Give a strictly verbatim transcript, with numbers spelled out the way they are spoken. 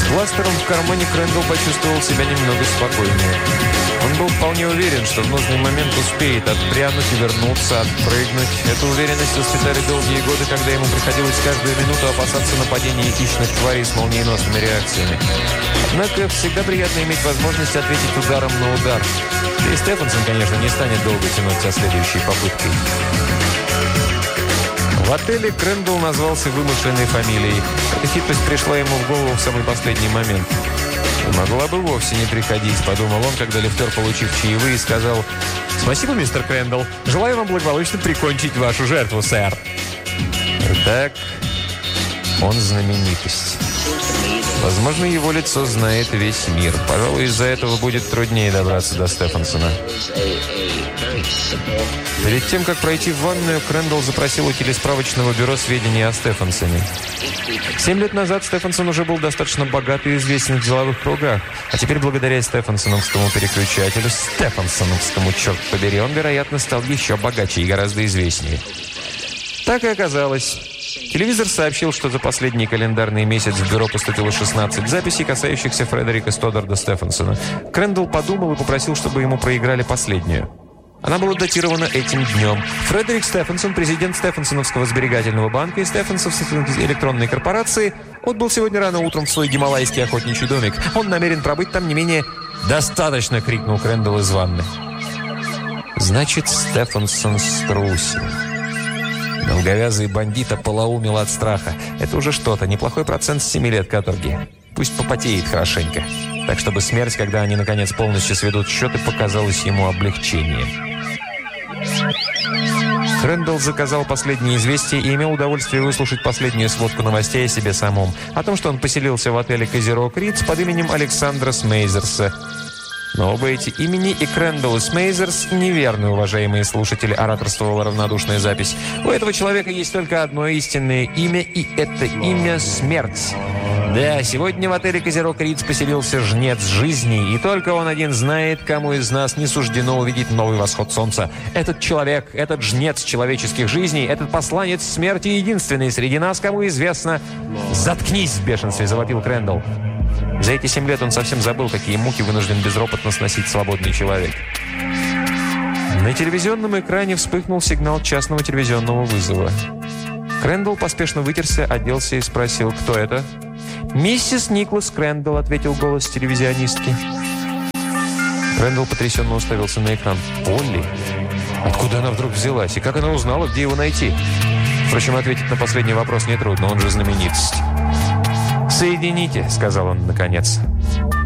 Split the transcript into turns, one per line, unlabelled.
С бластером в кармане Крэндалл почувствовал себя немного спокойнее. Он был вполне уверен, что в нужный момент успеет отпрянуть и вернуться, отпрыгнуть. Эту уверенность воспитали долгие годы, когда ему приходилось каждую минуту опасаться нападения хищных тварей с молниеносными реакциями. Однако всегда приятно иметь возможность ответить ударом на удар. Да и Стефансон, конечно, не станет долго тянуть со следующей попыткой. В отеле Крэндалл назвался вымышленной фамилией. Эта хитрость пришла ему в голову в самый последний момент. «Могла бы вовсе не приходить», — подумал он, когда лифтер, получив чаевые, сказал: «Спасибо, мистер Крэндалл. Желаю вам благополучно прикончить вашу жертву, сэр». Итак, он знаменитость. Возможно, его лицо знает весь мир. Пожалуй, из-за этого будет труднее добраться до Стефансона. Перед тем, как пройти в ванную, Крэндалл запросил у телесправочного бюро сведения о Стефансоне. Семь лет назад Стефансон уже был достаточно богат и известен в деловых кругах. А теперь, благодаря стефансоновскому переключателю, стефансоновскому, черт побери, он, вероятно, стал еще богаче и гораздо известнее. Так и оказалось. Телевизор сообщил, что за последний календарный месяц в бюро поступило шестнадцать записей, касающихся Фредерика Стоддарда Стефансона. Крэндалл подумал и попросил, чтобы ему проиграли последнюю. Она была датирована этим днем. Фредерик Стефансон, президент Стефансоновского сберегательного банка и Стефансоновской электронной корпорации, отбыл сегодня рано утром в свой гималайский охотничий домик. Он намерен пробыть там не менее... «Достаточно!» — крикнул Крэндалл из ванны. «Значит, Стефансон струсил». Долговязый бандит ополоумел от страха. Это уже что-то. Неплохой процент с семи лет каторги. Пусть попотеет хорошенько. Так, чтобы смерть, когда они, наконец, полностью сведут счеты, показалась ему облегчением. Крэндалл заказал последние известия и имел удовольствие выслушать последнюю сводку новостей о себе самом. О том, что он поселился в отеле «Козерог Ридс» под именем Александра Смейзерса. Но оба эти имени, и Крэндалл, и Смейзерс, неверны, уважаемые слушатели, ораторствовала равнодушная запись. У этого человека есть только одно истинное имя, и это имя — смерть. Да, сегодня в отеле «Козерог Ридс» поселился жнец жизни, и только он один знает, кому из нас не суждено увидеть новый восход солнца. Этот человек, этот жнец человеческих жизней, этот посланец смерти единственный среди нас, кому известно... «Заткнись!» — в бешенстве завопил Крэндалл. За эти семь лет он совсем забыл, какие муки вынужден безропотно сносить свободный человек. На телевизионном экране вспыхнул сигнал частного телевизионного вызова. Крэндалл поспешно вытерся, оделся и спросил: «Кто это?» «Миссис Никлас Крэндалл», — ответил голос телевизионистки. Крэндалл потрясенно уставился на экран. «Полли? Откуда она вдруг взялась? И как она узнала, где его найти?» Впрочем, ответить на последний вопрос нетрудно, он же знаменитость. «Соедините», — сказал он наконец.